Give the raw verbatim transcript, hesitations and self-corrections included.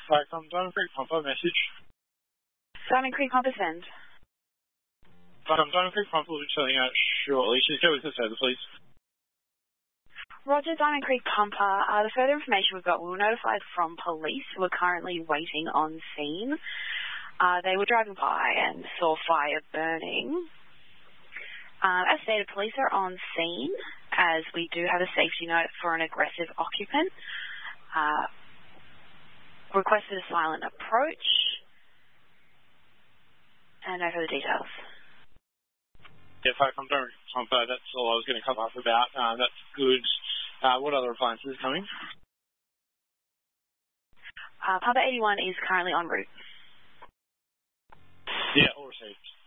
Hi, from Diamond Creek Pumper, message. Diamond Creek Pumper send. From Diamond Creek Pumper will be telling out shortly. She's go with us over, please. Roger, Diamond Creek Pumper. Uh, the further information we've got, we were notified from police who are currently waiting on scene. Uh, they were driving by and saw fire burning. Uh, as stated, police are on scene as we do have a safety note for an aggressive occupant. Uh, requested a silent approach. And no further details. Yeah, hi, from Diamond Creek Pumper. That's all I was going to come up about. Uh, that's good. Uh, what other appliances are coming? Uh, Pumper eighty-one is currently en route. Yeah, all received.